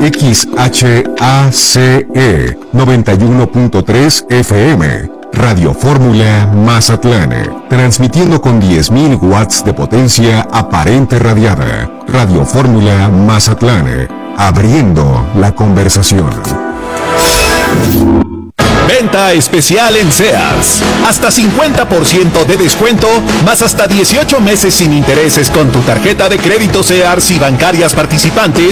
XHACE 91.3 FM. Radio Fórmula Mazatlán, transmitiendo con 10.000 watts de potencia aparente radiada. Radio Fórmula Mazatlán, abriendo la conversación. Venta especial en Sears. Hasta 50% de descuento, más hasta 18 meses sin intereses con tu tarjeta de crédito Sears y bancarias participantes